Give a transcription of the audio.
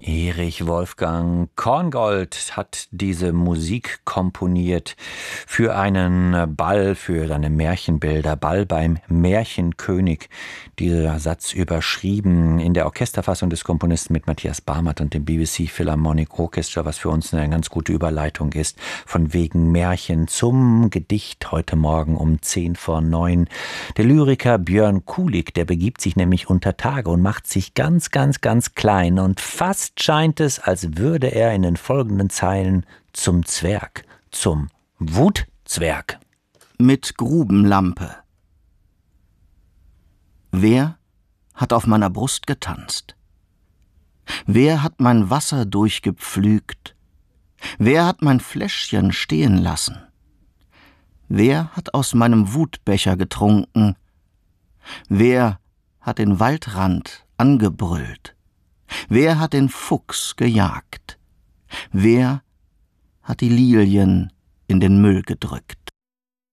Erich Wolfgang Korngold hat diese Musik komponiert für einen Ball, für seine Märchenbilder. Ball beim Märchenkönig. Dieser Satz überschrieben in der Orchesterfassung des Komponisten mit Matthias Barmert und dem BBC Philharmonic Orchestra, was für uns eine ganz gute Überleitung ist. Von wegen Märchen zum Gedicht heute Morgen um 8:50. Der Lyriker Björn Kulig, der begibt sich nämlich unter Tage und macht sich ganz klein und fast scheint es, als würde er in den folgenden Zeilen zum Zwerg, zum Wutzwerg. Mit Grubenlampe. Wer hat auf meiner Brust getanzt? Wer hat mein Wasser durchgepflügt? Wer hat mein Fläschchen stehen lassen? Wer hat aus meinem Wutbecher getrunken? Wer hat den Waldrand angebrüllt? Wer hat den Fuchs gejagt? Wer hat die Lilien in den Müll gedrückt?